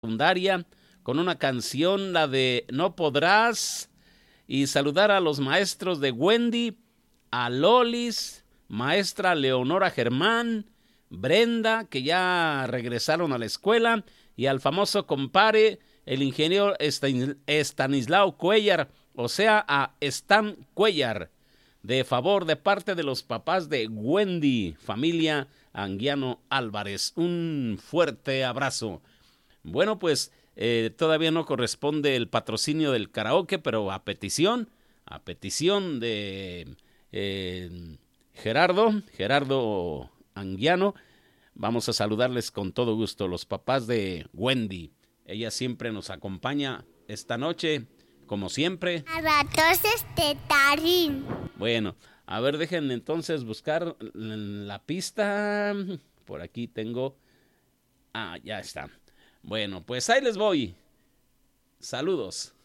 secundaria con una canción, la de No Podrás, y saludar a los maestros de Wendy, a Lolis, maestra Leonora Germán, Brenda, que ya regresaron a la escuela, y al famoso compare, el ingeniero Estanislao Cuellar, o sea, a Stan Cuellar, de favor de parte de los papás de Wendy, familia Anguiano Álvarez. Un fuerte abrazo. Bueno, pues todavía no corresponde el patrocinio del karaoke, pero a petición de Gerardo Anguiano, vamos a saludarles con todo gusto, los papás de Wendy. Ella siempre nos acompaña esta noche, como siempre. A ratos Tarín. Bueno, a ver, déjenme entonces buscar la pista. Por aquí tengo. Ah, ya está. Bueno, pues ahí les voy. Saludos.